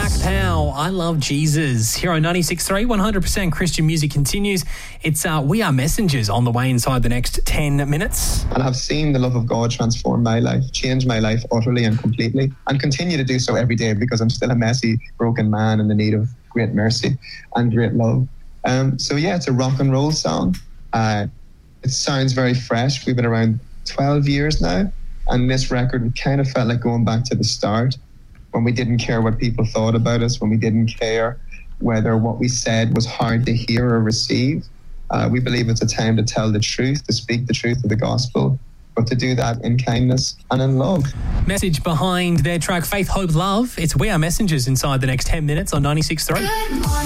Black Pow, I Love Jesus. Here on 96.3, 100% Christian music continues. It's We Are Messengers on the way inside the next 10 minutes. And I've seen the love of God transform my life, change my life utterly and completely, and continue to do so every day because I'm still a messy, broken man in the need of great mercy and great love. It's a rock and roll song. It sounds very fresh. We've been around 12 years now, and this record kind of felt like going back to the start, when we didn't care what people thought about us, when we didn't care whether what we said was hard to hear or receive. We believe it's a time to tell the truth, to speak the truth of the gospel, but to do that in kindness and in love. Message behind their track Faith, Hope, Love. It's We Are Messengers inside the next 10 minutes on 96.3.